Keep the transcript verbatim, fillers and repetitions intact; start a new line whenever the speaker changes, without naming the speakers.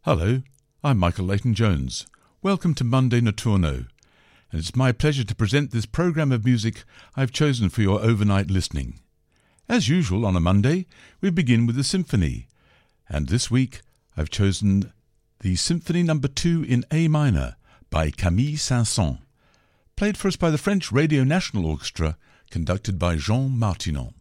Hello, I'm Michael Leighton-Jones. Welcome to Monday Notturno, and it's my pleasure to present this program of music I've chosen for your overnight listening. As usual on a Monday, we begin with a symphony, and this week I've chosen the Symphony Number two in A minor by Camille Saint-Saëns, played for us by the French Radio National Orchestra, conducted by Jean Martinon.